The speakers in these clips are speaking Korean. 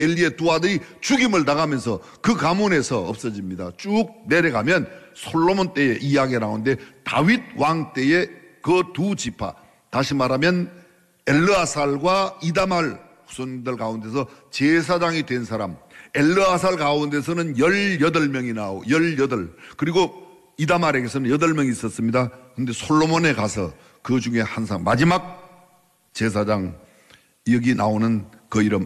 엘리의 두 아들이 죽임을 당하면서 그 가문에서 없어집니다. 쭉 내려가면 솔로몬 때의 이야기가 나오는데 다윗 왕 때의 그 두 지파, 다시 말하면 엘르아살과 이다말 후손들 가운데서 제사장이 된 사람, 엘르아살 가운데서는 18명이 나오고 18, 그리고 이다말에게서는 8명이 있었습니다. 그런데 솔로몬에 가서 그 중에 한 사람, 마지막 제사장, 여기 나오는 그 이름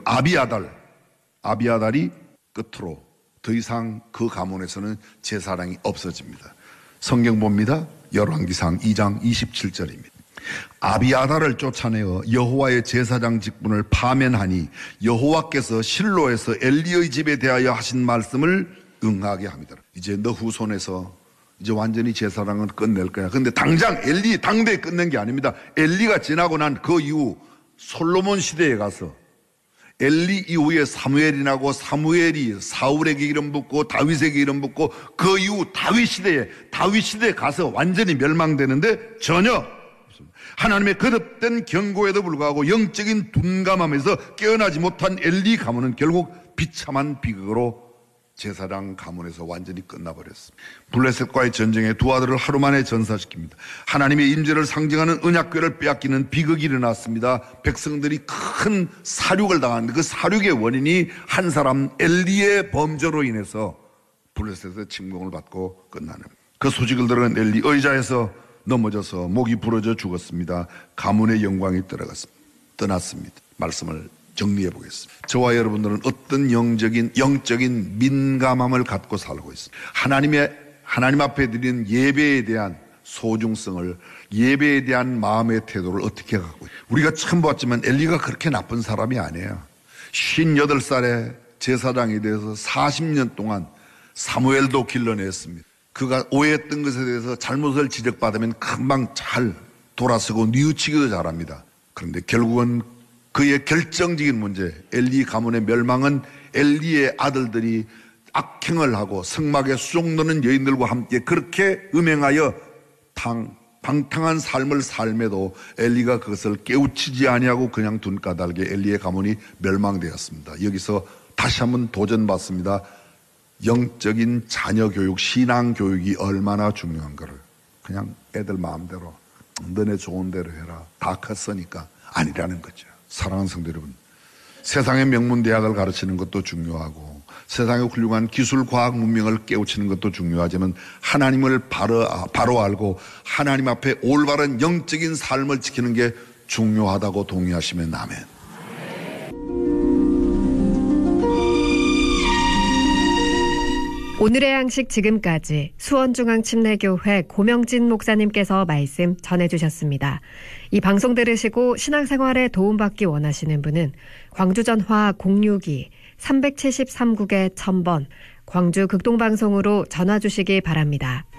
아비아달이 끝으로 더 이상 그 가문에서는 제사장이 없어집니다. 성경 봅니다. 열왕기상 2장 27절입니다. 아비아달을 쫓아내어 여호와의 제사장 직분을 파면하니 여호와께서 실로에서 엘리의 집에 대하여 하신 말씀을 응하게 합니다. 이제 너 후손에서 이제 완전히 제사장은 끝낼 거야. 근데 당장 엘리 당대에 끝낸 게 아닙니다. 엘리가 지나고 난 그 이후 솔로몬 시대에 가서 엘리 이후에 사무엘이 나고 사무엘이 사울에게 이름 붙고 다윗에게 이름 붙고 그 이후 다윗 시대에 가서 완전히 멸망되는데 전혀 하나님의 거듭된 경고에도 불구하고 영적인 둔감함에서 깨어나지 못한 엘리 가문은 결국 비참한 비극으로 제사장 가문에서 완전히 끝나버렸습니다. 블레셋과의 전쟁에 두 아들을 하루 만에 전사시킵니다. 하나님의 임재를 상징하는 언약궤를 빼앗기는 비극이 일어났습니다. 백성들이 큰 사륙을 당하는데 그 사륙의 원인이 한 사람 엘리의 범죄로 인해서 블레셋의 침공을 받고 끝나는, 그 소식을 들은 엘리 의자에서 넘어져서 목이 부러져 죽었습니다. 가문의 영광이 떠났습니다. 말씀을 정리해 보겠습니다. 저와 여러분들은 어떤 영적인 민감함을 갖고 살고 있습니다. 하나님 앞에 드리는 예배에 대한 소중성을, 예배에 대한 마음의 태도를 어떻게 갖고 있습니다. 우리가 처음 봤지만 엘리가 그렇게 나쁜 사람이 아니에요. 58살에 제사장이 돼서 40년 동안 사무엘도 길러냈습니다. 그가 오해했던 것에 대해서 잘못을 지적받으면 금방 잘 돌아서고 뉘우치기도 잘합니다. 그런데 결국은 그의 결정적인 문제, 엘리 가문의 멸망은 엘리의 아들들이 악행을 하고 성막에 수종 넣는 여인들과 함께 그렇게 음행하여 방탕한 삶을 삶에도 엘리가 그것을 깨우치지 아니하고 그냥 둔 까닭에 엘리의 가문이 멸망되었습니다. 여기서 다시 한번 도전받습니다. 영적인 자녀 교육, 신앙 교육이 얼마나 중요한 거를 그냥 애들 마음대로 너네 좋은 대로 해라, 다 컸으니까 아니라는 거죠. 사랑하는 성도 여러분, 세상의 명문대학을 가르치는 것도 중요하고 세상의 훌륭한 기술, 과학, 문명을 깨우치는 것도 중요하지만 하나님을 바로 알고 하나님 앞에 올바른 영적인 삶을 지키는 게 중요하다고 동의하시면 아멘. 오늘의 양식 지금까지 수원중앙침례교회 고명진 목사님께서 말씀 전해주셨습니다. 이 방송 들으시고 신앙생활에 도움받기 원하시는 분은 광주전화 062-373국에 1000번 광주 극동방송으로 전화 주시기 바랍니다.